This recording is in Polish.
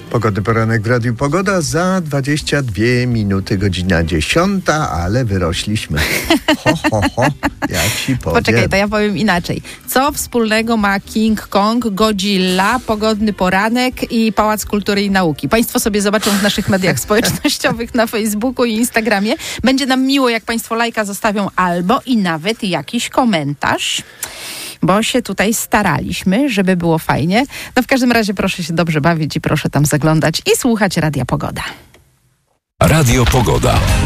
Pogodny poranek w Radiu Pogoda za 22 minuty, godzina 10, ale wyrośliśmy. Ja ci powiem. Poczekaj, to ja powiem inaczej. Co wspólnego ma King Kong, Godzilla, pogodny poranek i Pałac Kultury i Nauki? Państwo sobie zobaczą w naszych mediach społecznościowych na Facebooku i Instagramie. Będzie nam miło, jak Państwo lajka zostawią albo i nawet jakiś komentarz, bo się tutaj staraliśmy, żeby było fajnie. No w każdym razie proszę się dobrze bawić i proszę tam zaglądać i słuchać Radia Pogoda. Radio Pogoda.